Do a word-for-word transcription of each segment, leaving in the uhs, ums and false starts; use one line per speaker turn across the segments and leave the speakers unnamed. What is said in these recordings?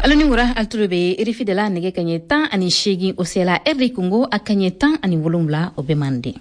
Aloni wura altulube irifi de la nege kanye tan ani shegi osela erdi Congo akanye tan ani wolumla obemande.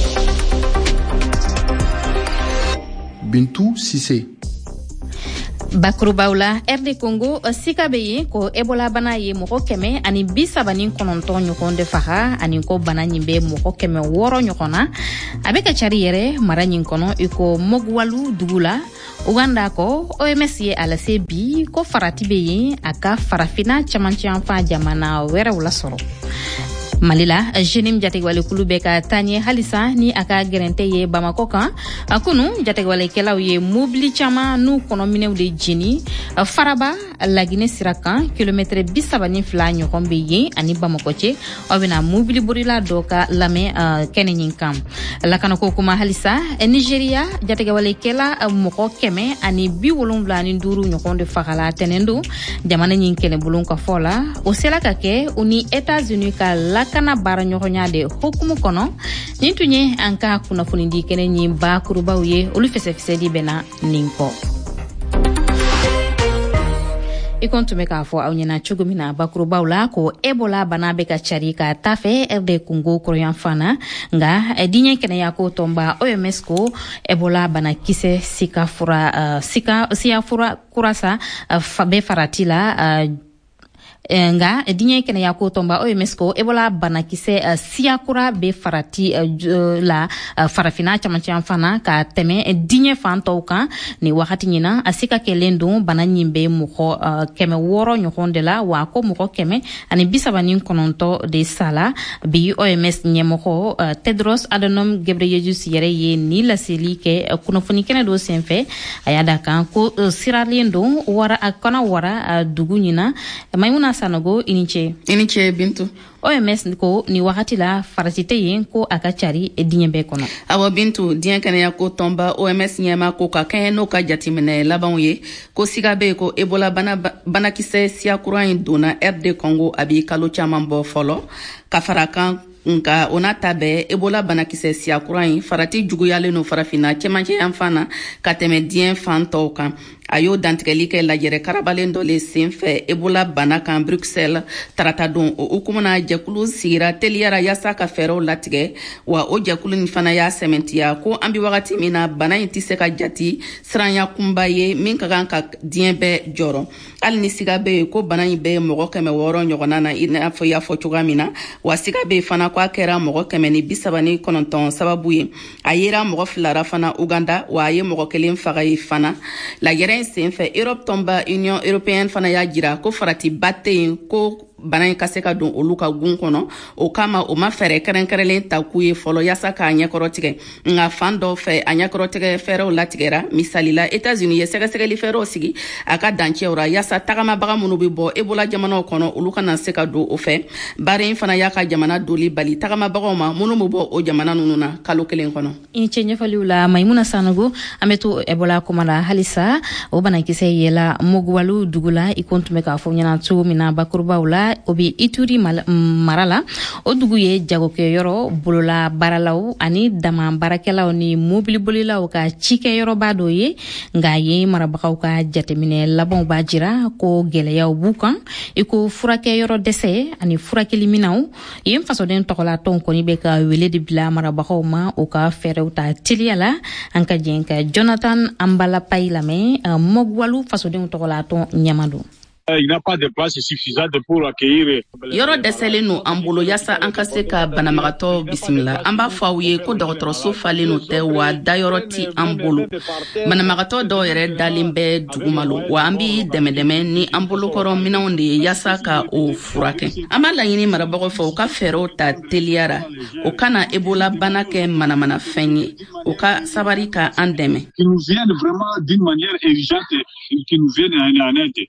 Bintou Sissé.
Bakrubaula erdi Congo sika beye ko Ebola bana ye moko keme ani bisaba ni kononton nyokon de faha ani ko bana nyimbe moko keme woro nyokona abeka chari yere mara nyinkono iko mogwalu dugula Uganda ko O M S ye ala sebi ko farati beye aka farafina chamanchi anfa jamana wera wala soro Malila jenim jategwale kulube ka tanye halisa ni aka gerente ye Bamako kan akunu jategwale kelaw ye mobili chama nu kono minew de jini faraba lagine sirakan kilometre bisaba ni fla nyokombe ye ani Bamako che obina mobili burila doka lame uh, kenenyin kam lakana ko kuma halisa Nigeria jategwale kela uh, moko keme ani bi wolum vla ni nduru nyokonde fakala tenendo jamana nyin kene bulun ka fola o sela kake uni États-Unis ka la kana bara nyokonya de hukumu kono nintunye anka kuna funindi kene nyi ba kuruba uye olu fese fese di bena ninko ikontume ka fo awnyana chugumina bakuruba ula ko Ebola bana beka charika tafe erde Congo korean fana nga edinye kene yako tomba O M S ko Ebola bana kise sika fura uh, sika siya fura kurasa uh, fabe faratila uh, nga dinye kene yako tomba O M S ko Ebola bana kise uh, siakura be farati uh, la uh, farafina chamanchi fana ka teme dinye fanto kan ni wakati nyina asika kelendo bana nyimbe muko uh, keme woro nyokondela wako muko keme ani bisaba nin kononto de sala bi O M S nyemoko uh, Tedros Adhanom Ghebreyesus yere ye ni la seli ke uh, kunofuni kene do senfe ayada kan ko uh, siralendo wara akona wara uh, dugu nyina maimuna sanogo iniche
iniche Bintu
O M S ko ni wakati la farasite yen ko akachari edinyembe kono
awo Bintu dien kene ya ko tomba O M S nyema ko ka ken no ka jatimene laban ye ko sigabe ko Ebola bana bana kise sia kuran dona R D Congo abi kalo chaman bo folo ka farakan nka ona tabe Ebola bana kise sia kuran farati juguyale no farafina chemanche amfana ka teme dien fanto kan ayo dantigeli ke la yere karabalendo le senfe Ebola bana kan Bruxelles tarata don o ukumana jakulu sira teliara yasa ka fero latige wa o jakulu ni fana ya sementia ko ambi wakati mina bana intise ka jati sranya kumbaye min ka kan ka dienbe joro al ni sigabe ko bana ibe mogo keme woro nyogona na ina fo ya fo chugamina wa sigabe fana kwa kera mogo keme ni bisabani kononton sababu ye ayera mogo flara fana Uganda wa aye mogo kelen fagai fana la yere senfe Europe tomba Union Européenne fana ya jira ko farati batte ko bana in kaseka don olu ka gun kono o kama o ma fere kerenkerelen ta kuye folo yasa ka nyakorotige nga fando fe anyakorotige fero latigera misalila États-Unis ye segasegeli fero sigi aka danche ora yasa tagama baga munu bi bo Ebola jamana kono olu kana seka do o fe bare in fana yaka jamana doli bali tagama baga ma munu mo bo o jamana nununa kalo kelen kono
in chenye faliula Maimuna Sanogo ametu Ebola komala halisa o bana kise yela mogwalu dugula ikontume ka fo nyana tu mina bakurba ula obi Ituri mal, marala o dugu ye jagoke yoro bolola baralaw ani dama barakelaw ni mobili bolilaw ka cike yoro bado ye nga ye marabakaw ka jatemine labon bajira ko geleyaw bukan iko furake yoro dese ani furake liminaw yem faso den tokola ton koni be ka wele de bila marabakaw ma o ka ferewta tiliala anka jenka Jonathan Ambala Pailame uh, mogwalu faso den tokola ton nyamadu
Il n'a pas de place suffisante pour accueillir.
Yoro desele no ambolo yasa ankase ka banamagato bisimila amba fawye ko dɔgɔtɔrɔso falen no tɛ wa dayɔrɔ ti ambolo banamagato dɔw yɛrɛ dalen bɛ dugumalo wa an bi dɛmɛdɛmɛ ni ambolo kɔrɔ minɛnw de ye yasa ka o furakɛ an b'a laɲini marabagaw fɛ u ka fɛɛrɛw ta teliyara o kana Ebola bana kɛ manamana fɛn ye o ka sabari ka an dɛmɛ
qui nous viennent vraiment d'une manière urgente qui nous viennent en aide.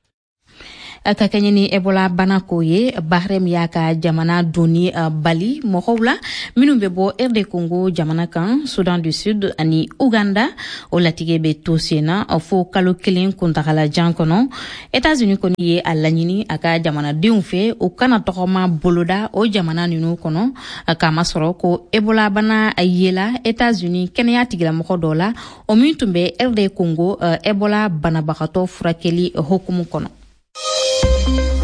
Kakanye ni Ebola bana koye Bahrem yaka jamana doni uh, Bali mohowla minumbe bo R D Congo jamana kan Sudan du Sud ani Uganda o latige be tosena fo kalo kelen kuntakala jankono États-Unis koni ye alanyini aka jamana deunfe o kana tokoma boloda o jamana ninu kono kama soro ko Ebola bana yela États-Unis kenya tigila mokodola o mintumbe R D Congo uh, Ebola bana bakato furakeli hokumu kono.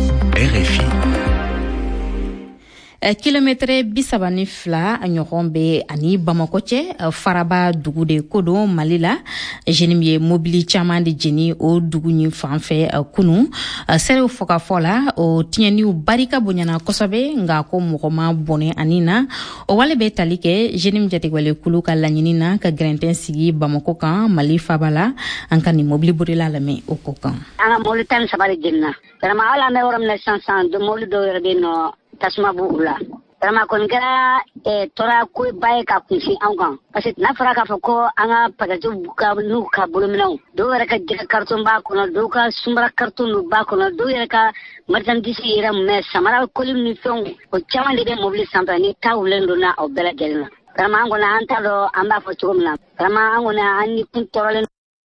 R F I.
Kilomètre bisaba ni fila ɲɔgɔn bɛ ani Bamako cɛ Faraba dugu de ko don Mali la. Jenim ye mobili caman de jeni o dugu nin fanfɛ kunu. Serew fɔ ka fɔ la o tiɲɛniw barika bonyana kosɛbɛ nka ko mɔgɔ ma bɔnɛ ani na. O wale bɛ tali kɛ Jenim Jatigwale kulu ka laɲini na ka grɛntɛn sigi Bamako kan Mali faba la. An ka ni mobili borila lamɛn o ko kan.
An ka mobili tan saba de jenina. Vraiment ala an bɛ yɔrɔ min na sisan sisan mobili dɔw yɛrɛ bɛ yen nɔ tasuma b'u la. Vraiment kɔni kɛra tɔɔrɔ ko ba ye ka kunsi anw kan. Parce que n'a fɔra k'a fɔ ko an ka pagajiw ka n'u ka bolominɛw dɔw yɛrɛ ka jɛgɛ carton b'a kɔnɔ dɔw ka sunbara carton n'u b'a kɔnɔ dɔw yɛrɛ ka marchandise yɛrɛ mais samara koli ni fɛnw o caman de bɛ mobili sanfɛ ni ta wulen don na o bɛɛ lajɛlen na. Vraiment an kɔni an t'a dɔn an b'a fɔ cogo min na. Vraiment an kɔni an ni kun tɔɔrɔlen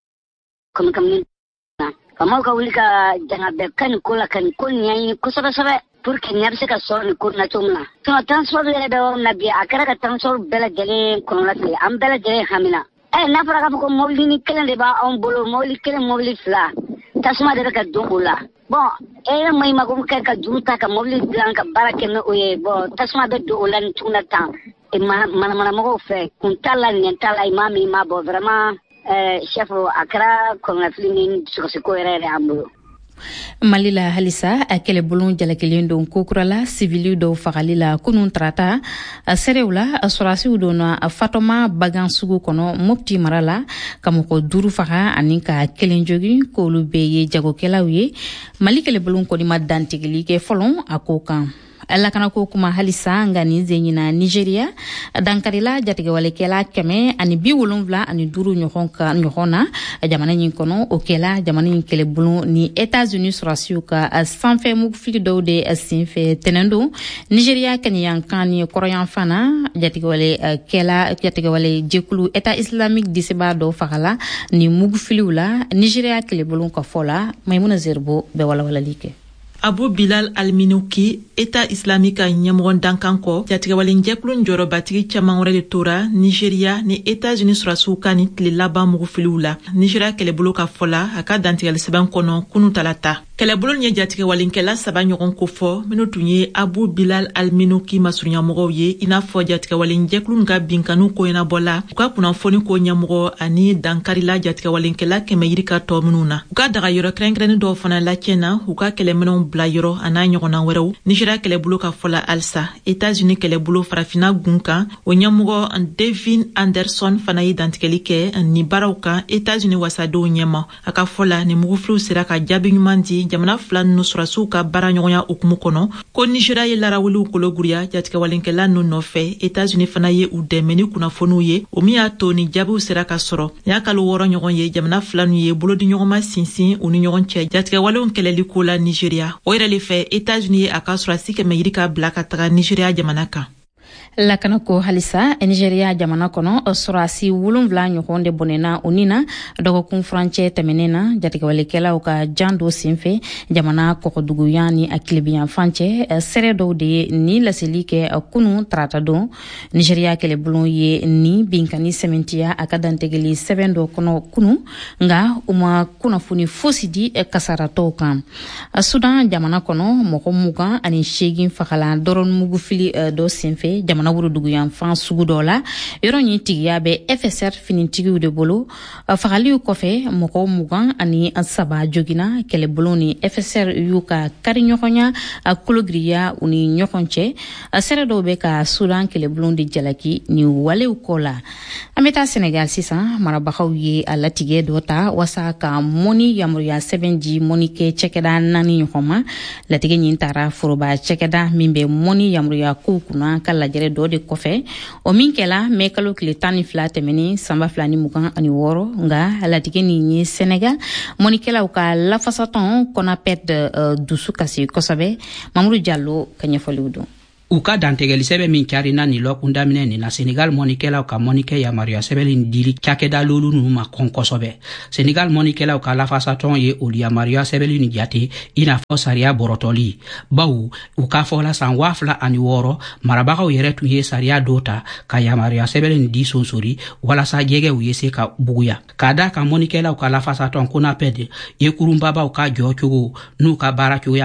comme comme na. Faamaw ka wuli ka janga bɛɛ ka nin ko la ka nin ko ɲɛɲini kosɛbɛ kosɛbɛ. Pour que ɲɛ bɛ se ka sɔrɔ nin ko na cogo min na. Sinon transport yɛrɛ bɛ yɔrɔ min na bi a kɛra ka transport bɛɛ lajɛlen kɔnɔna tigɛ an bɛɛ lajɛlen hamina. Ɛ n'a fɔra k'a fɔ ko mobili ni kelen de b'anw bolo mobili kelen mobili fila tasuma de bɛ ka don o la. Bon e yɛrɛ ma i ma ko kɛ ka juru ta ka mobili dilan ka baara kɛ n'o ye bon tasuma bɛ don o la ni cogo na tan manamanamɔgɔw fɛ kun t'a la ɲɛ t'a la i m'a min i m'a bɔ vraiment chef a kɛra kɔngɔnafili ni dusukasiko yɛrɛ yɛrɛ an bolo.
Mali la halisa a kɛlɛbolo jalakelen don kokurala civili dɔw fagali la kunun tarata a serew la a sɔrasiw donna a Fatoma bagan sugu kɔnɔ Mopti mara la ka mɔgɔ duuru faga ani ka kelen jogi k'olu bɛɛ ye jagokɛlaw ye. Mali kɛlɛbolo kɔni ma dantigili kɛ fɔlɔ a ko kan. Lakana ko kuma halisa nga ni zenyina Nigeria dankarila jatigewalekela kɛmɛ ani bi wolonwula ani duuru ɲɔgɔn ka ɲɔgɔn na jamana ɲin kɔnɔ o kɛla jamana ɲin kɛlɛbolo ni États-Unis sɔrasiw ka sanfɛ mugufili dɔw de senfɛ tɛnɛn don. Nigeria kɛniyankan ni kɔrɔyan fana jatigewale kɛla jatigewale jekulu État islamique diseba dɔw fagala ni mugufiliw la Nigeria kɛlɛbolo ka fɔ la Maimuna Zerbo bɛ walawalali kɛ.
Abu Bilal Al-Minouki, État islamique a ɲɛmɔgɔ dankan kɔ, jatigɛwalen jɛkulu jɔrɔbatigi caman wɛrɛ de tora Nigeria ni États-Unis sɔrasiw ka ni tile laban mugufiliw la. Nigeria kɛlɛbolo ka fɔ la a ka dantigɛli sɛbɛn kɔnɔ kunu talata. Kɛlɛbolo ye jatigɛwalenkɛla saba ɲɔgɔn ko fɔ minnu tun ye Abu Bilal Al-Minouki masurunyamɔgɔw ye i n'a fɔ jatigɛwalen jɛkulu ka binkanu ko ɲɛnabɔ la u ka kunnafoni ko ɲɛmɔgɔ ani dankarila jatigɛwalenkɛla kɛmɛ yiri ka tɔ minnu na. U ka daga yɔrɔ kɛrɛnkɛrɛnni dɔw fana lacɛnna u ka kɛlɛminɛw bila yɔrɔ a n'a ɲɔgɔnna wɛrɛw. Nigeria kɛlɛbolo ka fɔ la halisa États-Unis kɛlɛbolo farafina gun kan o ɲɛmɔgɔ Devin Anderson fana ye dantigɛli kɛ ni baaraw kan États-Unis wasadenw ɲɛma. A ka fɔ la ni mugufiliw sera ka jaabi ɲuman di jamana fila ninnu sɔrasiw ka baara ɲɔgɔnya hukumu kɔnɔ ko Nigeria ye larawuliw kologuriya jatigɛwalenkɛla ninnu nɔfɛ États-Unis fana ye u dɛmɛ ni kunnafoniw ye o min y'a to ni jaabiw sera ka sɔrɔ. Ni y'a kalo wɔɔrɔ ɲɔgɔn ye jamana fila ninnu ye bolodiɲɔgɔnma sinsin u ni ɲɔgɔn cɛ jatigɛwalew kɛlɛli ko la Nigeria. O yɛrɛ le fɛ États-Unis ye a ka sɔrasi kɛmɛ yiri ka bila ka taga Nigeria jamana kan.
Lakana ko halisa Nigeria jamana kɔnɔ sɔrasi wolonwula ɲɔgɔn de bɔnɛna o ni na dɔgɔkun furancɛ tɛmɛnen na jatigɛwalekɛlaw ka jan do senfɛ jamana kɔkɔduguyan ni a kilebiyan fancɛ sɛrɛ dɔw de ye ni laseli kɛ kunu tarata don. Nigeria kɛlɛbolo ye ni binkani sɛmɛntiya a ka dantigɛli sɛbɛn dɔ kɔnɔ kunu nga u ma kunnafoni fosi di kasaratɔw kan. Sudan jamana kɔnɔ mɔgɔ mugan ani seegin fagala dɔrɔn mugufili dɔ senfɛ jamana wuruduguyan fan sugu dɔ la yɔrɔ ɲi tigiya bɛ F S R finitigiw de bolo. Fagaliw kɔfɛ mɔgɔ mugan ani saba jogina kɛlɛbolo ni F S R y'u ka kari ɲɔgɔnya a kologiriya u ni ɲɔgɔn cɛ. Sɛrɛ dɔw bɛ ka Sudan kɛlɛbolo de jalaki ni walew kɔ la. An bɛ taa Senegal sisan marabagaw ye a latigɛ dɔ ta wasa ka mɔni yamaruya sɛbɛn di mɔnikɛ cɛkɛda naani ɲɔgɔn ma. Latigɛ ɲin taara foroba cɛkɛda min bɛ mɔni yamaruya kow kunna ka lajɛrɛ dɔ de kɔfɛ o min kɛla mɛ kalo tile tan ni fila tɛmɛni sanba fila ni mugan ani wɔɔrɔ nga latigɛ nin ye Senegal mɔnikɛlaw ka lafasatɔn kɔnapɛd dusu kasi kosɛbɛ. Mamudu Jallo ka ɲɛfɔliw don.
U ka dantigɛli sɛbɛn min carina ni lɔkun daminɛ nin na Senegal mɔnikɛlaw ka mɔnikɛ yamaruya sɛbɛn dili cakɛda lolu ninnu ma kɔn kosɛbɛ. Senegal mɔnikɛlaw ka lafasatɔn ye olu yamaruya sɛbɛn ni jate i n'a fɔ sariya bɔrɔtɔli. Bawo u k'a fɔ la san waa fila ani wɔɔrɔ marabagaw yɛrɛ tun ye sariya dɔw ta ka yamaruya sɛbɛn di sonsori walasa jɛgɛw ye se ka buguya. K'a da ka mɔnikɛlaw ka lafasatɔn konapɛd ye kurunbabaw ka jɔ cogo n'u ka baara cogoya kɔn.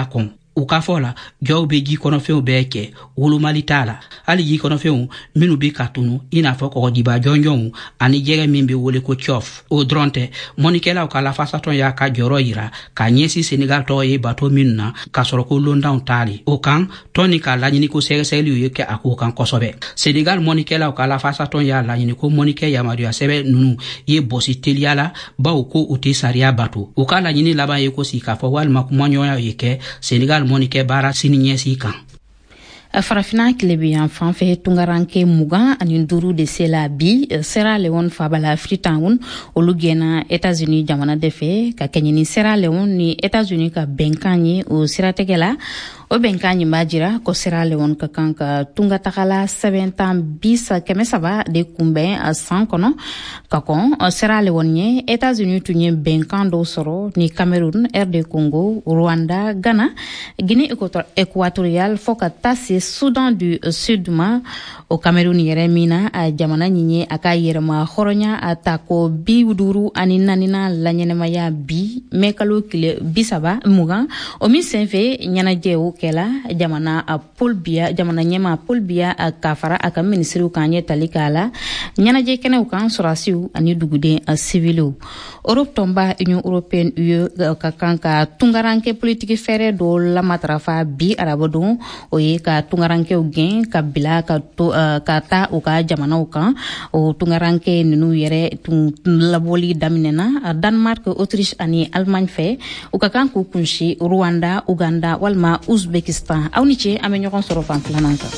u ka fɔ la jɔw be ji kɔnɔfɛnw bɛɛ kɛ wolomali t'a la hali ji kɔnɔfɛnw minnu be ka tunu i n'a fɔ kɔgɔjiba jɔnjɔnw ani jɛgɛ min be wele ko chof o dɔrɔn tɛ mɔnikɛlaw ka lafasatɔn y'a ka jɔrɔ yira ka ɲɛsi Senegal tɔgɔ ye bato minnu na ka sɔrɔ ko londanw taali o kan tɔn ni ka laɲini ko sɛgɛsɛgɛliw ye kɛ a ko kan kosɛbɛ Senegal mɔnikɛlaw ka lafasatɔn y'a laɲini ko mɔnikɛ yamaruya sɛbɛ nunu ye bɔsi teliya la baw ko u tɛ sariya bato u ka laɲini laban ye ko si k'a fɔ walima kumaɲɔgɔnya ye kɛ Senegal mɔnikɛ baara sini ɲɛsi kan
farafina kilebi yan fanfɛ tungaranke mugan ani duuru de sela bi Sierra Leone fabala Freetown olu gɛnna États-Unis jamana de fɛ ka kɛɲɛ ni Sierra Leone ni États-Unis ka bɛnkan ye o siratigɛ la o bɛnkan ɲi b'a jira ko Sierra Leone ka kan ka tungatagala sɛbɛn tan bisa kɛmɛ saba de kunbɛn a san kɔnɔ ka kɔn Sierra Leone ye États-Unis tun ye bɛnkan dɔw sɔrɔ ni Cameroun, R D Congo, Rwanda, Ghana, Guinée équatoriale fɔ ka taa se Soudan du Sud ma o Cameroun yɛrɛ min na a jamana ɲin ye a ka yɛrɛma hɔrɔnya a ta ko bi duuru ani naanina laɲɛnɛmaya bi mɛ kalo kile bi saba mugan o min senfɛ ɲɛnajɛw kɛla jamana a Paul Biya jamana ɲɛma Paul Biya a ka fara a ka ministriw kan ɲɛ tali k'a la ɲɛnajɛ kɛnɛw kan sɔrɔsiw ani duguden a civiliw Europe tɔnba Union Européenne U E ka kan ka tungaranke politiki fɛrɛ dɔ lamatarafa bi arabadon o ye ka tungarankew gɛn ka bila ka to uh, ka taa u ka jamanaw kan o tungaranke ninnu yɛrɛ tun labɔli daminɛna Denmark, Autriche ani Allemagne fɛ u ka kan k'u kunsi Rwanda, Uganda walima Uzbekistan aw ni ce an bɛ ɲɔgɔn sɔrɔ fan filanan kan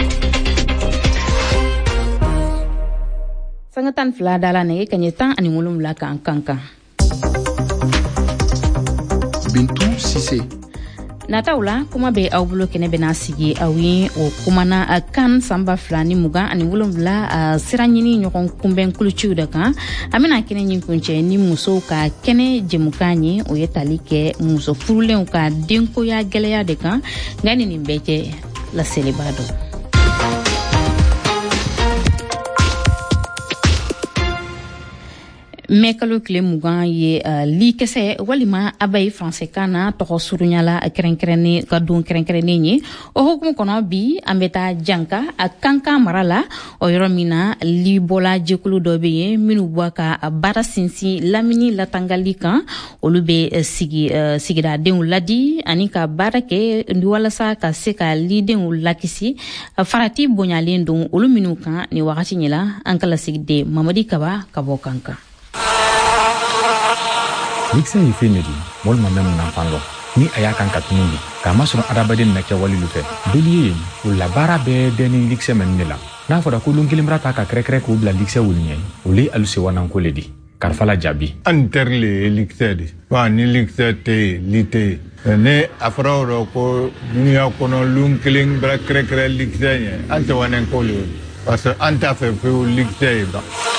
sanga tan fila dala nɛgɛ kaɲɛ tan ani wolonwula kan kan kan
Bintu Sise
nataw la kuma bɛ aw bolo kɛnɛ bɛna sigi aw ye o kumana a kan sanba fila ni mugan ani wolonwula a sira ɲini ɲɔgɔn kunbɛn kuluciw de kan a bɛna kɛnɛ ɲin kuncɛ ni musow ka kɛnɛ jɛmukan ye o ye tali kɛ muso furulenw ka denkoya gɛlɛya de kan nka ni nin bɛɛ cɛ laseli b'a dɔn mɛ kalo tile mugan ye uh, likɛsɛ walima abayi faransɛkan na tɔgɔ surunyala kɛrɛnkɛrɛnnen ka don kɛrɛnkɛrɛnnen ye o hukumu kɔnɔ bi an bɛ taa janka a kankan mara la o yɔrɔ min na libɔla jɛkulu dɔ bɛ yen minnu bɔ ka baara sinsin lamini latangali kan olu bɛ uh, sigi uh, sigidadenw ladi ani ka baara kɛ walasa ka se ka lidenw lakisi uh, farati bonyalen don olu minnu kan ni wagati ɲɛ la an kala sigiden Mamadi Kaba ka bɔ kankan
Likse yi fene di mol ma memu na fanlo ni aya kan ka tununi ka masoro adabadin na ke walilu fe doliye o la bara be deni likse men ne la na foda ko lungilim rata ka krekre ko bla likse wulnye o li aluse wanan ko ledi karfala jabi
anterle likse di wa ni likse te lite ne afro ko dunia kono lungilim bra krekre likse nye ante wanan ko le parce anta fe fe likse ba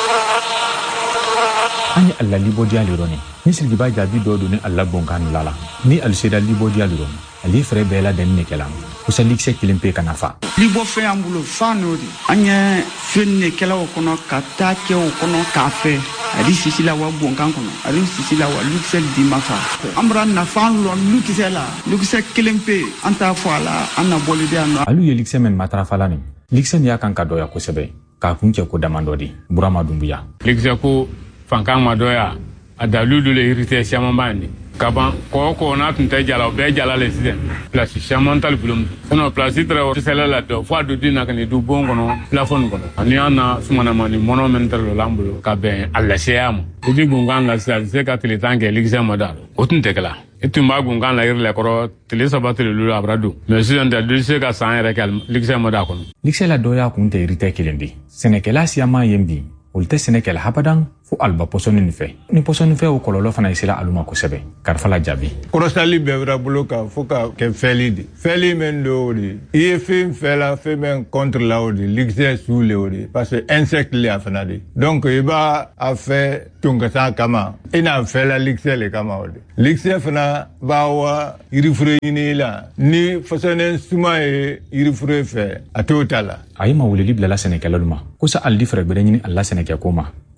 ani alla libo diali roni ni silgi ba jabi do do ni alla bonkan lala ni al seda libo diali roni ali fere bela den ne kelam ko sa likse kilimpe kana fa
libo fe ambulo fanodi anya fenne kelawo kono kata ke o kono kafe adi sisila wa bonkan kono adi sisila wa likse di mafa amra na fan lo likse la likse kilimpe anta fala anna bolide anna
alu ye likse men matrafa lani likse ya kan ka doya ko sebe ka kunche ko damandodi burama dumbuya
likse ko fankan madoya adaludu le irite chamambani kaban ko ko na tunta jala be jala le siden place chamantal bulum no place tre o sela la do fo do dina kan du bongo no plafon kono ani ana sumana mani monumental lo lambulo ka ben alla seam di gungan la sa se ka tele tanke ligse modal o tunte kala etu ma gungan la irle koro tele sabatele lu abrado mais si on da du se ka san re kal ligse modal kono
ligse la doya kunte irite kilendi senekela siama yembi ulte senekela hapadan fu alba posoni fe ni posoni fe o kololo fana isila aluma ko sebe karfala jabi
korosali bebra bloka fuka ke felidi feli men do di e fem fela femen contre la odi ligse sous le odi parce que insecte li afana di donc e ba a fait tunga sa kama ina fela ligse le kama odi ligse fana ba wa irifure ni la ni fasonen suma e irifure fe atotala
ayima wulili bla la senekela luma ko sa aldi frebe ni alla senekela koma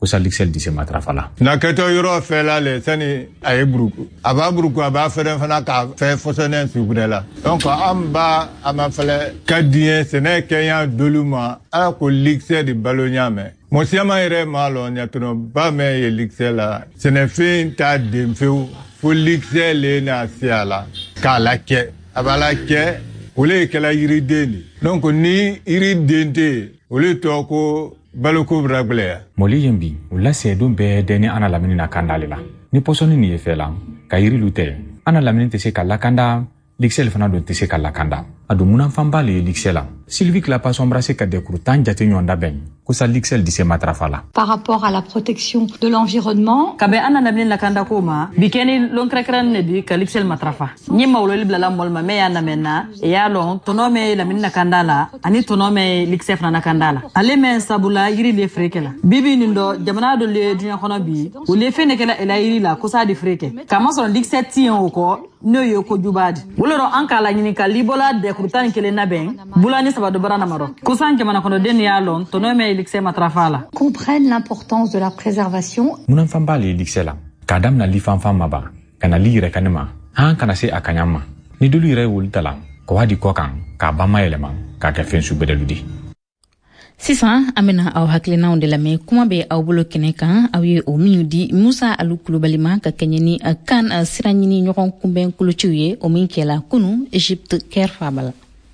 ko sa lixel dise matrafala
na keto yoro fela le sani ay bruku aba bruku aba fere fana ka fe fosene sugrela donc amba ama fele kadien sene kenya doluma a ko lixel di balonya me mo siama ire malo nyatono ba me ye lixel la sene fin ta demfeu fo lixel le na siala kala ke abala ke ole kala yiri deni donc ni yiri dente ole to ko baloko braglea
moli yembi ulla sedo be deni ana lamini na kandale la ni posoni ni efela ka yiri lute ana lamini te se kala kanda lixel fana don te se kala kanda adu munan fambale lixela Sylvie Clapa s'embrasser ka de krutan jate nyonda ben ko sa lixel dise matrafala
par rapport à la protection de l'environnement
kabe ana lamini na kanda koma bikeni lon krakran ne bi ka lixel matrafa ni mawlo libla la molma me ya na menna ya lon tonome lamini na kanda la ani tonome lixel fana na kanda la ale men sabula yiri le frekela bibi nindo jamana do le dunya kono bi o le fene kala ela yiri la ko sa di freke kama so lixel tion ko no yo ko jubadi woloro ankala nyini ka libola de krutan kele na ben bulani sabado barana maro kusan jamana kono den ya lon tonome lixel matrafala
comprennent l'importance de la préservation
munan fambale lixela kadam na li fanfam maba kana li re kanema han kana se akanyama ni dulu re wultala ko wadi kokan ka bama eleman ka ka fensu bedeludi
sisan amena aw haklina de la me kuma be aw bolo kene kan aw ye o min di Musa Alu Kulubalima ka kenyeni kan siranyini nyokon kumben kuluchiye o min kela kunu Egypte kerfabala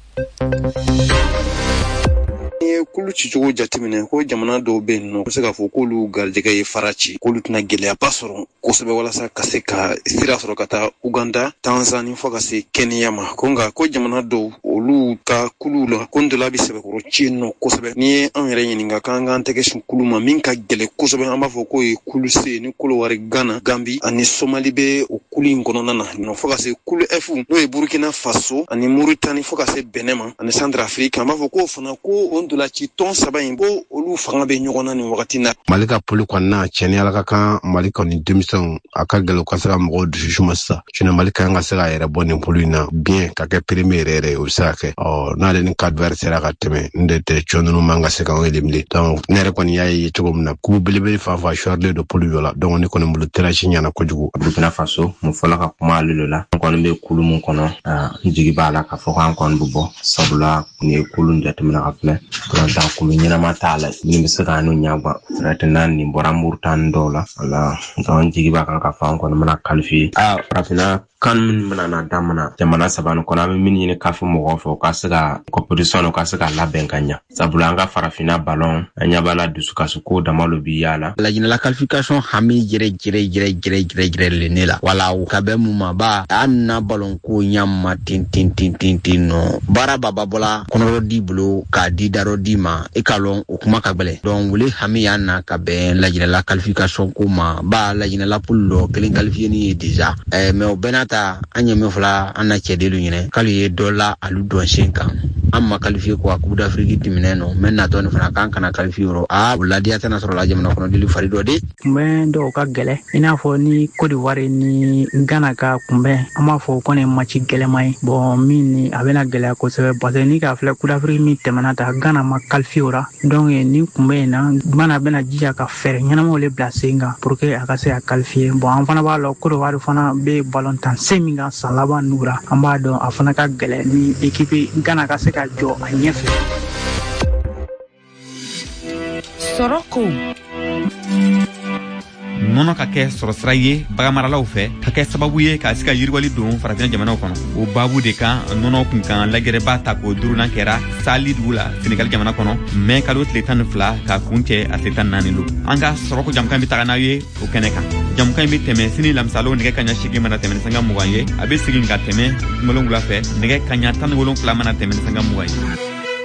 kulu ci jogo jatimine ko jamana do be no ko se ka fo kulu galjega ye farachi kulu tuna gele basoro ko se be wala sa ka se ka sira soro kata Uganda Tanzania fo ka se Kenya ma ko nga ko jamana do olu ka kulu la ko ndola bi se be ko chino ko se be ni an yere yin nga kan nga teke shin kulu ma min ka gele ko se be amba fo ko e kulu se ni kulu wari Ghana Gambie ani Somali be o kulu ngono nana no fo ka se kulu F no e Burkina Faso ani Mauritanie fo ka se Benin ani Centrafrique amba fo ko fona ko ondola ci ton sabayin bo olu fanga be nyogona ni wakati na malika poli kwanna cheni alaka kan malika ni demison akagelo kasara mo du shumasa chena malika nga sera yere boni poli na bien ka ke premier ere o sake o na le ni adversaire ka teme ndete chonunu manga se kan elimli donc nere kon yayi to gomna ku belebele fa fa charle de poli yola donc ni kon mbulu terachi nyana ko jugu Burkina Faso mo fola ka kuma lula kon be kulu mun kono jigi bala ka fo kan kon bubo sabula ni kulu ndatemna ka fle ta kulu nyina matala ni misaka no nyagwa ratana ni boramurtan dola ala don jigi ba kan ka fa ko na kalfi a rafina kan min mana damana jamana sabanu kona min yini kafu mo fo ka sega competition ka sega la benkanya sabulanga farafina ballon anya bala dusuka suko damalo biyala
la jina la qualification hami jire jire jire jire jire jire lenela wala u kabe mu maba anna ballon ko nyamma tin tin tin tin tin no bara baba bola kono di bulu ka di daro di ma e kalon o kuma ka bele don wuli hami yana ka be la jina la qualification ko ma ba la jina la pullo kelen qualifié ni déjà eh mais o benata anya me fula ana chedelu nyine kali ye dola alu do shenka amma qualifié ko Coupe d'Afrique timineno menna don fana kan kana qualifié ro a wala dia tana soro la jamana kono dili farido de
men do ka gele ina fo ni Côte d'Ivoire ni Ghana ka kumbe ama fo ko ne match gele mai bon mini abena gele ko se parce ni ka fle Coupe d'Afrique mi temana ta Ghana ma qualifié ora donc ni kumbe na mana bena jia ka faire nyana mo le placer nga pour que aka se a qualifié bon en fana ba lo Côte d'Ivoire fana be ballon tan seminga salaba nura amba do afana ka gele ni équipe Ghana ka se ka jo a nyefe
Soroko nono ka kɛ sɔrɔ sira ye bagamaralaw fɛ ka kɛ sababu ye ka se ka yiriwali don farafina jamanaw kɔnɔ o babu de kan nɔnɔ kun kan lagɛrɛba ta k'o durunan kɛra sali dugu la senegali jamana kɔnɔ mɛ kalo tile tan ni fila ka kun cɛ a tile tan ni naani lo an ka sɔrɔko jamukan bɛ taga n'a ye o kɛnɛ kan jamukan bɛ tɛmɛ sini lamisalo nɛgɛ kaɲa seegin mana tɛmɛ ni sanga mugan ye a bɛ segin ka tɛmɛ wolonwula fɛ nɛgɛ kaɲa tan ni wolonwula mana tɛmɛ ni sanga mugan ye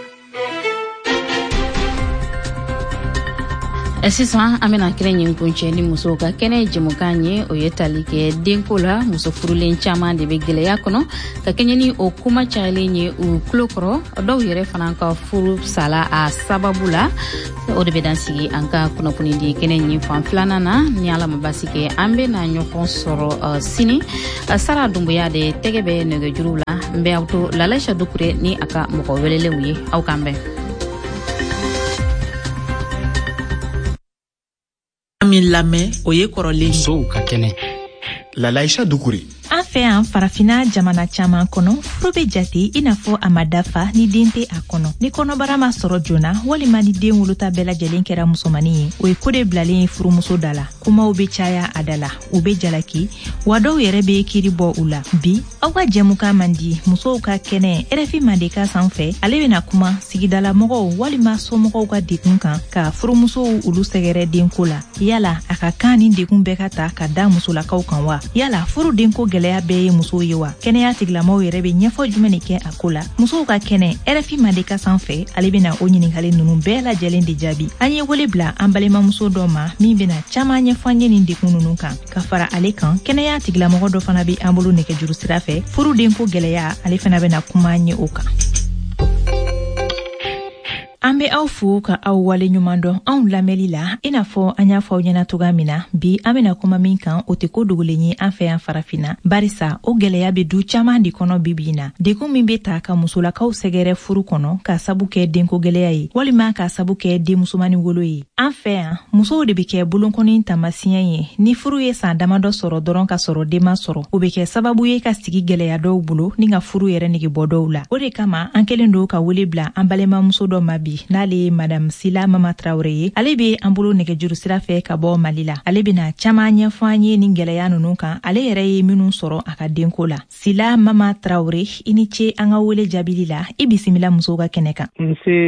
sisan amena kire nyin kunche ni muso ka kene jimukan ye o yetali ke denko la muso furulen chama de be geleya kono ka kenye ni o kuma chale nye u klokro do yere fana ka furu sala a sababula o de bedansi anka kuna kuni di kene nyin fan flana na ni ala mabasi ke ambe na nyokon soro uh, sini uh, sara dumbuya de tegebe nege jurula mbe auto lalaisha dukure ni aka moko welele uye au kambe
min lamɛn o ye kɔrɔlen
musow ka kɛnɛ Lalaisha Dukuri.
An fɛ yan farafina jamana caman kɔnɔ furu bɛ jate i n'a fɔ a ma dafa ni den tɛ a kɔnɔ ni kɔnɔbara ma sɔrɔ joona walima ni den wolota bɛɛ lajɛlen kɛra musomanin ye o ye ko de bilalen ye furumuso da la kumaw bɛ caya a da la u bɛ jalaki wa dɔw yɛrɛ bɛ kiiri bɔ u la bi aw ka jɛmukan man di musow ka kɛnɛ R F I Mandeka sanfɛ ale bɛna kuma sigidala mɔgɔw walima somɔgɔw ka dekun kan ka furumusow olu sɛgɛrɛ denko la yala a ka kan ni dekun bɛɛ ka ta ka da musolakaw kan wa yala furu denko gɛlɛya bɛɛ ye musow ye wa kɛnɛya tigilamaw yɛrɛ bɛ ɲɛfɔ jumɛn de kɛ a ko la musow ka kɛnɛ R F I Mandeka sanfɛ ale bɛna o ɲininkali ninnu bɛɛ lajɛlen de jaabi an ye wele bila an balimamuso dɔ ma min bɛna caman ɲɛfɔ an ye nin dekun ninnu kan ka fara ale kan kɛnɛya tigilamɔgɔ dɔ fana bɛ an bolo nɛgɛjuru sira fɛ furu denko gɛlɛya ale fana bɛna kuma an ye o kan. An bɛ aw fo ka aw wale ɲuman dɔn anw lamɛnli la i n'a fɔ an y'a fɔ aw ɲɛna cogoya min na bi an bɛna kuma min kan o tɛ ko dogolen ye an fɛ yan farafinna barisa o gɛlɛya bɛ du caman de kɔnɔ bi bi in na dekun min bɛ ta ka musolakaw sɛgɛrɛ furu kɔnɔ ka sabu kɛ denko gɛlɛya ye walima ka sabu kɛ denmusomani wolo ye an fɛ yan musow de bɛ kɛ bolonkɔni taamasiyɛn ye ni furu ye san damadɔ sɔrɔ dɔrɔn ka sɔrɔ den ma sɔrɔ o bɛ kɛ sababu ye ka sigi gɛlɛya dɔw bolo ni ka furu yɛrɛ nege bɔ dɔw la o de kama an kɛlen don ka wele bila an balimamuso dɔ ma bi n'ale ye Madame Sila Mama Traoré ye ale bɛ an bolo nɛgɛjuru sira fɛ ka bɔ Mali la ale bɛna caman ɲɛfɔ an ye nin gɛlɛya ninnu kan ale yɛrɛ ye minnu sɔrɔ a ka denko la Sila Mama Traoré i ni ce an ka wele jaabili la i bisimila musow ka kɛnɛ kan.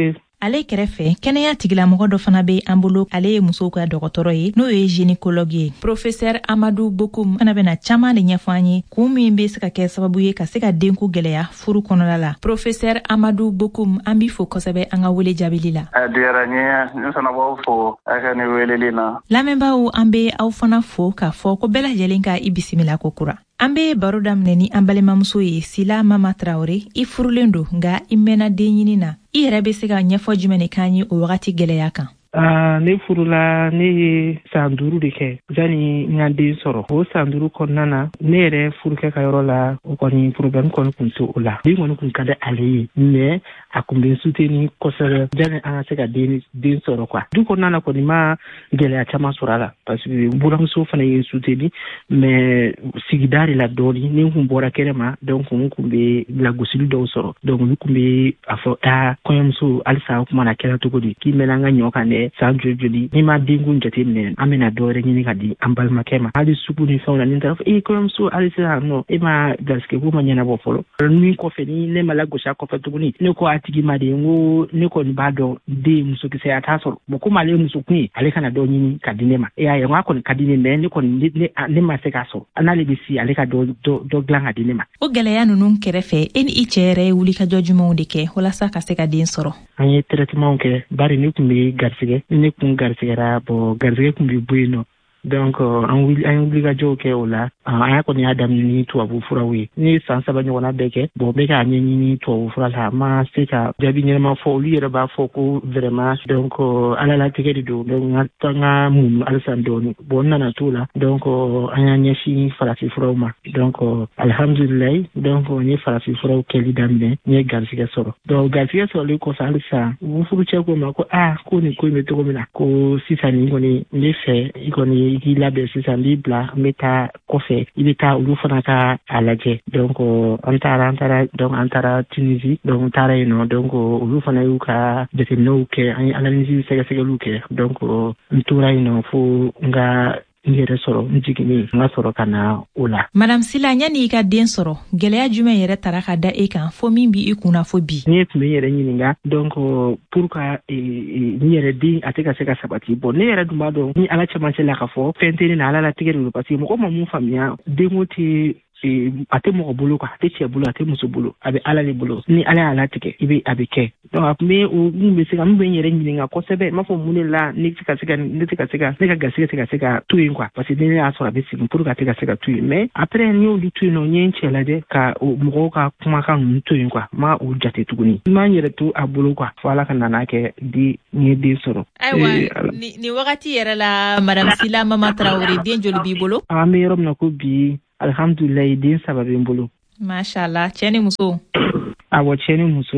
Ale kɛrɛfɛ kɛnɛya tigilamɔgɔ dɔ fana bɛ an bolo ale ye musow ka dɔgɔtɔrɔ ye n'o ye gynécologue ye professeur Amadou Bokoum fana bɛna caman de ɲɛfɔ an ye kun min bɛ se ka kɛ sababu ye ka se ka denko gɛlɛya furu kɔnɔna la professeur Amadou Bokoum an b'i fo kosɛbɛ an ka wele jaabili la.
A diyara n ye ne fana b'aw fo a ka ne weleli na.
Lamɛnbaaw an bɛ aw fana fo k'a fɔ ko bɛɛ lajɛlen ka i bisimila ko kura. An bɛ baro daminɛ ni an balimamuso ye Sila Mama Traoré i furulen don nka i mɛnna den ɲini na i yɛrɛ bɛ se ka ɲɛfɔ jumɛn de k'an ye o wagati gɛlɛya kan.
Uh, ne furula ne ye san duuru de kɛ yani n ka den sɔrɔ o san duuru kɔnɔna na ne yɛrɛ furukɛ ka yɔrɔ la o kɔni problème kɔni kun tɛ o la den kɔni kun ka di ale ye mais a kun bɛ soutenir kosɛbɛ yani an ka se ka den den sɔrɔ quoi du kɔnɔna na kɔni ma gɛlɛya caman sɔrɔ a la parce que buramuso fana ye soutenir mais sigida de la dɔɔni ne kun bɔra kɛnɛma donc n kun bɛ lagosili dɔw sɔrɔ donc n kun bɛ a fɔ aa kɔɲɔmuso halisa o kuma na kɛra cogo di k'i mɛnna an ka ɲɔ kan dɛ san joli joli ni ma denkun jate minɛ an bɛna dɔwɛrɛ ɲini ka di an balimakɛ ma hali sugu ni fɛnw na ni taara fɔ e kɔɲɔmuso hali sisan nɔ e ma garisɛgɛ ko ma ɲɛnabɔ fɔlɔ min kɔfɛ ni ne ma lagosi a kɔfɛ tuguni ne ko a tigi ma de n ko ne kɔni b'a dɔn den musokisɛya t'a sɔrɔ bon komi ale ye muso kun ye ale kana dɔ ɲini ka di ne ma e y'a ye n ko a kɔni ka di ne mais ne kɔni ne ne ma se k'a sɔrɔ n'ale bɛ si ale ka dɔ dɔ dilan ka di ne ma.
O gɛlɛya ninnu kɛrɛfɛ e ni i cɛ yɛrɛ ye wulikajɔ jumɛnw de kɛ walasa ka se ka den sɔrɔ.
An ye traitement kɛ bari ne kun bɛ garisɛgɛ ne kun garisɛgɛra bon garisɛgɛ kun bɛ bɔ yen nɔ donc an wuli an ye wulikajɔw kɛ o la an y'a kɔni y'a daminɛ ni tubabu furaw ye ne ye san saba ɲɔgɔnna bɛɛ kɛ bon bɛ k'a ɲɛɲini tubabu fura la ma se ka jaabi ɲɛnama fɔ olu yɛrɛ b'a fɔ ko vraiment donc ala latigɛ de don donc n ka n ka mun halisa dɔɔni bon n nana t'o la donc an y'an ɲɛsin farafin furaw ma donc alhamdulilayi donc n ye farafin furaw kɛli daminɛ n ye garisɛgɛ sɔrɔ donc garisɛgɛ sɔrɔlen kɔfɛ halisa u furucɛ ko ma ko aa ko nin ko in bɛ cogo min na ko sisan nin kɔni n bɛ fɛ i kɔni i k'i labɛn sisan n b'i bila n bɛ taa kɔfɛ i bɛ taa olu fana ka a lajɛ donc an taara an taara donc an taara Tunisie donc n taara yen nɔ donc olu fana y'u ka jateminɛw kɛ an ye analyse sɛgɛsɛgɛliw kɛ donc n tora yen nɔ fo n ka n yɛrɛ sɔrɔ n jiginni n ka sɔrɔ ka na o la.
Madame Sila yanni i ka den sɔrɔ gɛlɛya jumɛn yɛrɛ tara ka da e kan fo min b'i kunna fo bi.
Ne tun bɛ n yɛrɛ ɲininka donc pour ka n yɛrɛ den a tɛ ka se ka sabati bon ne yɛrɛ dun b'a dɔn ni ala cɛmancɛ la ka fɔ fɛn tɛ ne na ala latigɛ de don parce que mɔgɔ ma mun faamuya denko tɛ a tɛ mɔgɔ bolo quoi a tɛ cɛ bolo a tɛ muso bolo a bɛ ala de bolo ni ala y'a latigɛ i bɛ a bɛ kɛ donc a tun bɛ o mun bɛ se ka mun bɛ n yɛrɛ ɲininka kosɛbɛ n m'a fɔ mun de la ne tɛ ka se ka ne tɛ ka se ka ne ka garisɛgɛ tɛ ka se ka to yen quoi parce que ne y'a sɔrɔ a bɛ segin pour que a tɛ ka se ka to yen mais après n y'olu to yen nɔ n ye n cɛ lajɛ ka mɔgɔw ka kumakan ninnu to yen quoi n ma o jate tuguni n ma n yɛrɛ to a bolo quoi fo ala ka nana kɛ di n ye den sɔrɔ.
Ayiwa ni wagati yɛrɛ la Madame Sila Mama Traoré den joli b'i bolo.
An bɛ yɔrɔ min na ko bi alhamdulilayi den saba bɛ n bolo.
Mashallah cɛ ni muso.
Awɔ cɛ ni muso.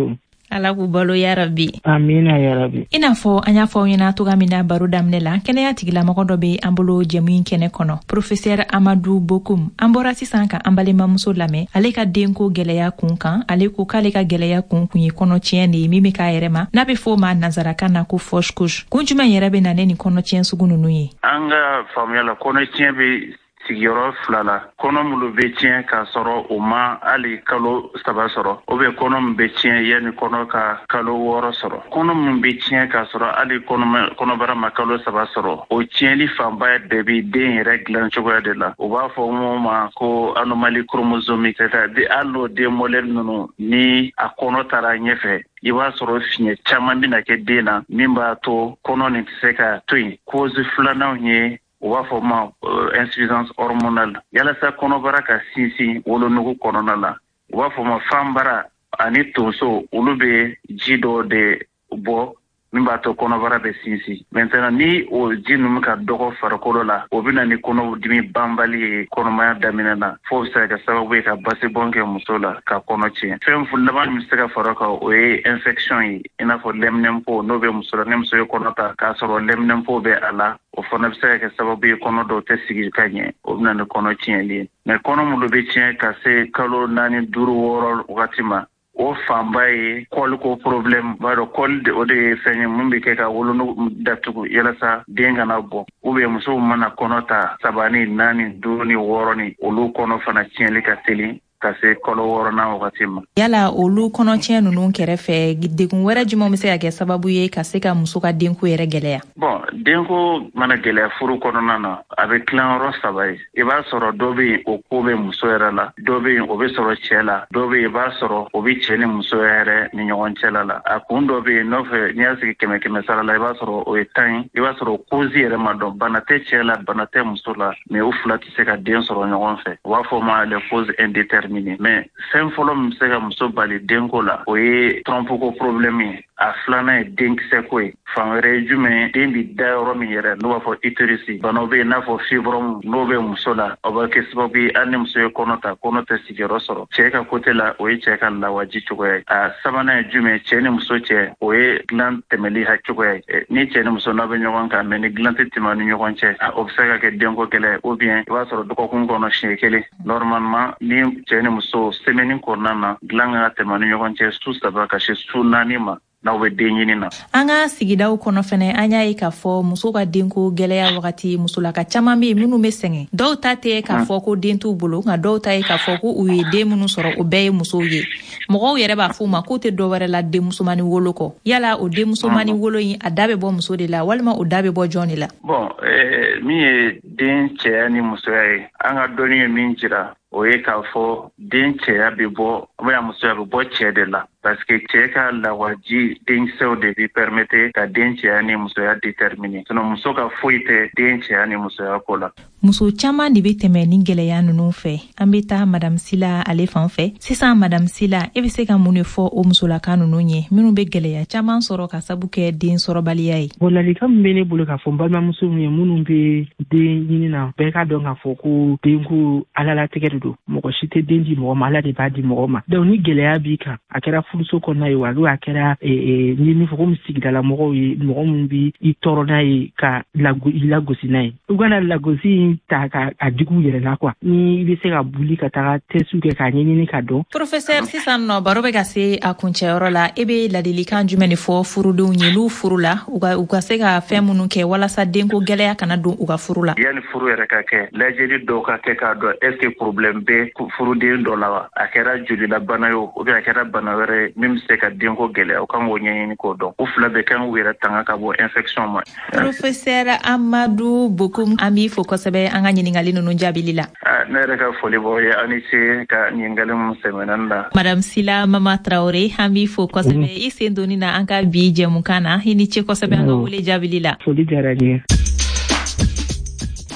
ala k'u balo yarabi.
Amina yarabi.
I n'a fɔ an y'a fɔ aw ɲɛna toga min na baro daminɛ la kɛnɛya tigilamɔgɔ dɔ bɛ an bolo jɛmu in kɛnɛ kɔnɔ Professeur Amadou Bokoum. An bɔra sisan ka an balimamuso lamɛn ale ka denko gɛlɛya kun kan ale ko k'ale ka gɛlɛya kun kun ye kɔnɔtiɲɛ de ye min bɛ k'a yɛrɛ ma n'a bɛ fɔ o ma nansarakan na ko fausse couche. Kun jumɛn yɛrɛ bɛ na ne ni kɔnɔtiɲɛ sugu ninnu ye?
An ka faamuya la kɔnɔtiɲɛ bɛ sigiyɔrɔ fila la. Kɔnɔ minnu bɛ tiɲɛ k'a sɔrɔ o ma hali kalo saba sɔrɔ o bɛ kɔnɔ min bɛ tiɲɛ yanni kɔnɔ ka kalo wɔɔrɔ sɔrɔ. Kɔnɔ min bɛ tiɲɛ k'a sɔrɔ hali kɔnɔbara ma kalo saba sɔrɔ o tiɲɛli fanba bɛɛ bɛ den yɛrɛ dilan cogoya de la. O b'a fɔ mun ma ko anomalie chromosomique c'est-à-dire hali n'o den modèle ninnu ni a kɔnɔ taara ɲɛfɛ i b'a sɔrɔ fiɲɛ caman bɛna kɛ den na min b'a to kɔnɔ nin tɛ se ka to yen. Cause filanan ye o b'a fɔ ma insuffisance hormonale yalasa kɔnɔbara ka sinsin wolonugu kɔnɔna la o b'a fɔ ma fanbara ani tonso olu bɛ ji dɔ de bɔ min b'a to kɔnɔbara bɛ sinsin. Maintenant ni o ji ninnu ka dɔgɔ farikolo la o bɛ na ni kɔnɔdimi banbali ye kɔnɔmaya daminɛ na fo bɛ se ka sababu ye ka basibɔn kɛ muso la ka kɔnɔ tiɲɛ. Fɛn laban min bɛ se ka fara kan o ye infection ye i n'a fɔ lɛminɛnpo n'o bɛ muso la ni muso ye kɔnɔ ta k'a sɔrɔ lɛminɛnpo bɛ a la o fana bɛ se ka kɛ sababu ye kɔnɔ dɔw tɛ sigi ka ɲɛ o bɛ na ni kɔnɔ tiɲɛli ye. Mais kɔnɔ minnu bɛ tiɲɛ ka se kalo naani duuru wɔɔrɔ wagati ma o fanba ye kɔliko problème b'a dɔn kɔli o de ye fɛn ye mun bɛ kɛ ka wolonugu datugu yalasa den kana bɔ ou bien musow mana kɔnɔ ta saba ni naani duuru ni wɔɔrɔ ni olu kɔnɔ fana tiɲɛli ka teli ka se kalo wɔɔrɔnan wagati ma.
Yala olu kɔnɔtiɲɛ ninnu kɛrɛfɛ degun wɛrɛ jumɛn bɛ se ka kɛ sababu ye ka se ka muso ka denko yɛrɛ gɛlɛya?
Bon denko mana gɛlɛya furu kɔnɔna na a bɛ tilan yɔrɔ saba ye. I b'a sɔrɔ dɔ bɛ yen o ko bɛ muso yɛrɛ la, dɔ bɛ yen o bɛ sɔrɔ cɛ la, dɔ bɛ yen i b'a sɔrɔ o bɛ cɛ ni muso yɛrɛ ni ɲɔgɔn cɛla la. A kun dɔ bɛ yen nɔfɛ n'i y'a sigi kɛmɛ kɛmɛ sara la i b'a sɔrɔ o ye tan ye, i b'a sɔrɔ cause yɛrɛ ma dɔn, bana tɛ cɛ la bana tɛ muso la mais u fila tɛ se ka den sɔrɔ ɲɔgɔn fɛ. U b'a fɔ ma les causes indéterminées. Mais fɛn fɔlɔ min bɛ se ka muso bali denko la o ye trompoko problème ye. A filanan ye denkisɛ ko ye. Fan wɛrɛ ye jumɛn den bɛ da yɔrɔ min yɛrɛ n'o b'a fɔ utérus banaw bɛ yen n'a fɔ fibrome n'o bɛ muso la o bɛ kɛ sababu ye hali ni muso ye kɔnɔ ta kɔnɔ tɛ sigiyɔrɔ sɔrɔ. Cɛ ka côté la o ye cɛ ka lawaji cogoya ye. A sabanan ye jumɛn cɛ ni muso cɛ o ye dilan tɛmɛli ha cogoya ye. Ni cɛ ni muso n'a bɛ ɲɔgɔn kan mais ni dilan tɛ tɛmɛ ni ɲɔgɔn cɛ o bɛ se ka kɛ denko gɛlɛya ou bien i b'a sɔrɔ dɔgɔkun kɔnɔ siɲɛ kelen normalement ni cɛ ni muso semaine kɔnɔna na dilan ka tɛmɛ ni ɲɔgɔn cɛ su saba ka se su naani ma n'aw bɛ den ɲini na.
An ka sigidaw kɔnɔ fɛnɛ an y'a ye k'a fɔ muso ka denko gɛlɛya wagati musolaka caman bɛ yen minnu bɛ sɛgɛn dɔw ta tɛ k'a fɔ ko den t'u bolo nka dɔw ta ye k'a fɔ ko u ye den minnu sɔrɔ o bɛɛ ye musow ye. Mɔgɔw yɛrɛ b'a fɔ u ma k'u tɛ dɔwɛrɛ la denmusomani wolo kɔ. Yala o denmusomani wolo in a da bɛ bɔ muso de la walima o da bɛ bɔ jɔn de la?
Bon eh, min ye den cɛya ni musoya ye an ka dɔnni ye min jira o ye k'a fɔ den cɛya bɛ bɔ oubien musoya bɛ bɔ cɛ de la parce que cɛ ka lawaji denkisɛw de bɛ permettre ka den cɛya ni musoya déterminer sinon muso ka foyi tɛ den cɛya ni musoya ko la.
Muso caman de bɛ tɛmɛ ni gɛlɛya ninnu fɛ. An bɛ taa Madame Sila ale fan fɛ. Sisan Madame Sila e bɛ se ka mun de fɔ o musolaka ninnu ye minnu bɛ gɛlɛya caman sɔrɔ ka sabu kɛ den sɔrɔbaliya ye?
Bon ladilikan min bɛ ne bolo k'a fɔ n balimamuso ye minnu bɛ den ɲini na bɛɛ ka dɔn k'a fɔ ko denko Ala latigɛ de don. Mɔgɔ si tɛ den di mɔgɔ ma Ala de b'a di mɔgɔ ma. Donc ni gɛlɛya b'i kan a kɛra furuso kɔnɔna ye wa a kɛra ni min fɔ ko sigidala mɔgɔw ye mɔgɔ min bɛ i tɔɔrɔ n'a ye ka i lagosi n'a ye. U kana lagosi ta ka a digi yɛrɛ la quoi. Ni i bɛ se ka boli ka taga test kɛ k'a ɲɛɲini ka dɔn.
Professeur sisan nɔ baro bɛ ka se a kuncɛyɔrɔ la e bɛ ladilikan jumɛn de fɔ furudenw ye n'u furu la u ka u ka se ka fɛn minnu kɛ walasa denko gɛlɛya kana don u ka furu la?
Yani furu yɛrɛ ka kɛ lajɛli dɔw ka kɛ k'a dɔn est ce que problème bɛ furuden dɔ la wa a kɛra jolila bana ye o bien a kɛra bana wɛrɛ min bɛ se ka denko gɛlɛya o kan k'o ɲɛɲini k'o dɔn u fila bɛɛ kan k'u yɛrɛ tanga ka bɔ infection ma.
Professeur Amadou Bokoum an b'i fo kosɛbɛ an ka ɲininkali ninnu jaabili la.
Ne yɛrɛ ka foli b'aw ye ani ce ka ɲininkali minnu sɛmɛnani la.
Madame Sila Mama Traoré an b'i fo kosɛbɛ i sen donni na an ka bi jɛmukan na i ni ce kosɛbɛ an ka wele jaabili la.
Foli diyara n ye.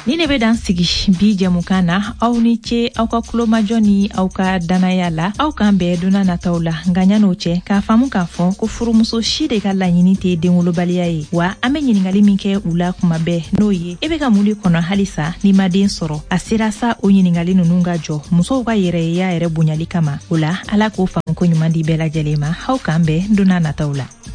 ni ne be dan sigi bi jamukan na aw ni ce aw ka kulomajɔ ni aw ka danaya la aw kan bɛɛ donna nataw la nka ɲan'o cɛ k'a faamu k'a fɔ ko furumuso si de ka laɲini tɛ denwolobaliya ye wa an be ɲiningali min kɛ u la kuma bɛɛ n'o ye e be ka mun de kɔnɔ halisa n'i ma den sɔrɔ a sera sa o ɲiningali nunu ka jɔ musow ka yɛrɛyeya yɛrɛ bonyali kama o la ala k'o faamu ko ɲuman di bɛɛ lajɛlen ma aw kan bɛɛ donna nataw la.